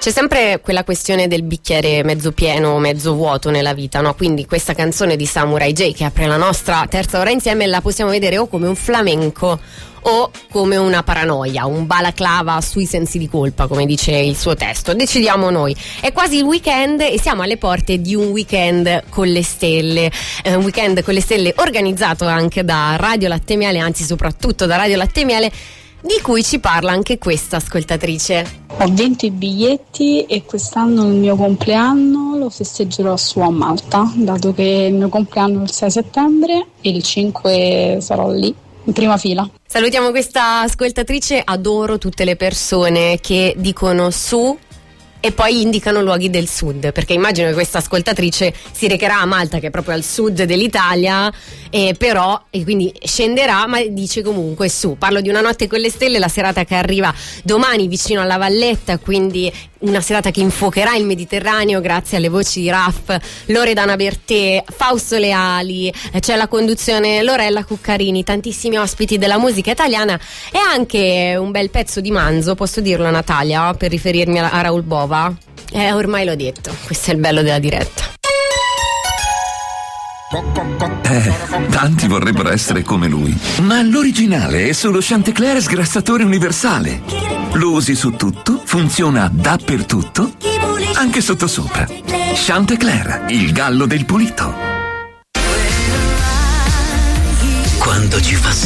C'è sempre quella questione del bicchiere mezzo pieno o mezzo vuoto nella vita, no? Quindi questa canzone di Samurai J, che apre la nostra terza ora insieme, la possiamo vedere o come un flamenco o come una paranoia, un balaclava sui sensi di colpa, come dice il suo testo. Decidiamo noi. È quasi il weekend e siamo alle porte di un weekend con le stelle, un weekend con le stelle organizzato anche da Radio Latte Miele, anzi soprattutto da Radio Latte Miele, di cui ci parla anche questa ascoltatrice. Ho vinto i biglietti e quest'anno il mio compleanno lo festeggerò su a Malta, dato che il mio compleanno è il 6 settembre e il 5 sarò lì in prima fila. Salutiamo questa ascoltatrice. Adoro tutte le persone che dicono su e poi indicano luoghi del sud, perché immagino che questa ascoltatrice si recherà a Malta, che è proprio al sud dell'Italia, però e quindi scenderà, ma dice comunque su. Parlo di Una notte con le stelle, la serata che arriva domani vicino alla Valletta, quindi una serata che infuocherà il Mediterraneo grazie alle voci di Raff, Loredana Bertè, Fausto Leali, c'è la conduzione Lorella Cuccarini, tantissimi ospiti della musica italiana e anche un bel pezzo di manzo, posso dirlo Natalia, per riferirmi a Raoul Bova? Ormai l'ho detto, questo è il bello della diretta. Tanti vorrebbero essere come lui, ma l'originale è sullo Chantecler sgrassatore universale. Lo usi su tutto, funziona dappertutto, anche sottosopra. Chantecler, il gallo del pulito. Quando ci fa